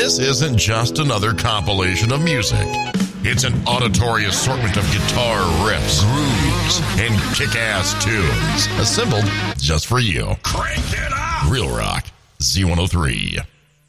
This isn't just another compilation of music. It's an auditory assortment of guitar riffs, grooves, and kick-ass tunes, assembled just for you. Crank it up! Real Rock Z103.